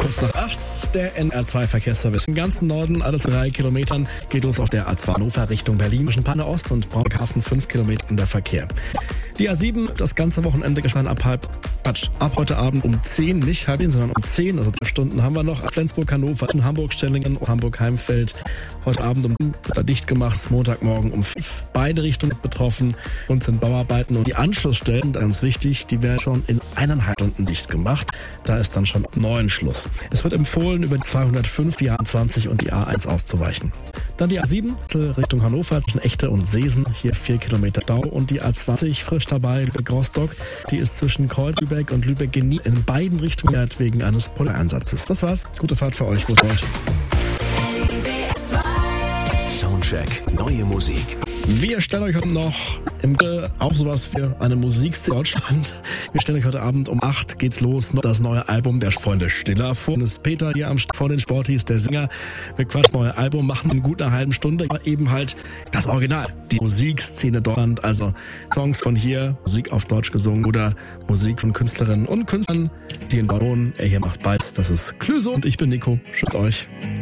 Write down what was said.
kurz nach 8, der NR2-Verkehrsservice im ganzen Norden, alles 3 Kilometern, geht los auf der A2 Hannover Richtung Berlin, zwischen Panne Ost und Braunhafen 5 Kilometer in der Verkehr. Die A7, das ganze Wochenende gespannt ab heute Abend um 10, nicht halb 10, sondern um 10, also 2 Stunden haben wir noch. Flensburg, Hannover, Hamburg-Stellingen und Hamburg-Heimfeld. Heute Abend um 10 dicht gemacht, Montagmorgen um 5. Beide Richtungen betroffen und sind Bauarbeiten. Und die Anschlussstellen, ganz wichtig, die werden schon in 1,5 Stunden dicht gemacht. Da ist dann schon ab 9 Schluss. Es wird empfohlen, über die 205, die A20 und die A1 auszuweichen. Dann die A7 Richtung Hannover zwischen Echte und Seesen, hier 4 Kilometer Stau. Und die A20 frisch dabei, Lübeck-Rostock, die ist zwischen Kreuz, Lübeck und Lübeck-Genie in beiden Richtungen wegen eines Polizeieinsatzes. Das war's. Gute Fahrt für euch. Bis bald. Soundcheck, neue Musik. Wir stellen euch heute noch auch sowas für eine Musikszene in Deutschland. Wir stellen euch heute Abend um 8 geht's los. Das neue Album der Freunde Stiller vor. Das ist Peter hier vor den Sporties, der Sänger. Wir quatschen neue Album, machen in gut einer halben Stunde. Aber eben halt das Original. Die Musikszene Deutschland. Also Songs von hier, Musik auf Deutsch gesungen oder Musik von Künstlerinnen und Künstlern, die in Baron. Er hier macht beides. Das ist Clüso und ich bin Nico. Schützt euch.